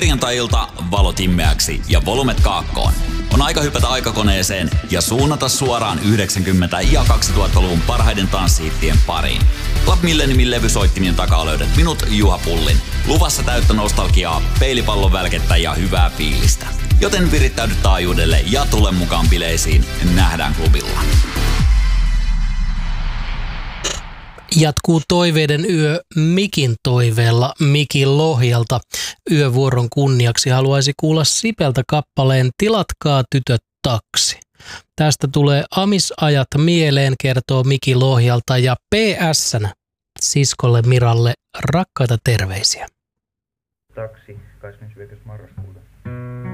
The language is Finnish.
Perjantai-ilta valot himmeäksi ja volumet kaakkoon. On aika hypätä aikakoneeseen ja suunnata suoraan 90- ja 2000-luvun parhaiden tanssihittien pariin. Club Millenniumin levysoittimien takaa löydät minut, Juha Pullin. Luvassa täyttä nostalgiaa, peilipallon välkettä ja hyvää fiilistä. Joten virittäydy taajuudelle ja tule mukaan bileisiin. Nähdään klubilla. Jatkuu toiveiden yö Mikin toiveella Mikin Lohjalta. Yövuoron kunniaksi haluaisi kuulla Sipeltä kappaleen Tilatkaa tytöt taksi. Tästä tulee amisajat mieleen, kertoo Miki Lohjalta, ja PS-nä siskolle Miralle rakkaita terveisiä. Taksi 25. marraskuuta.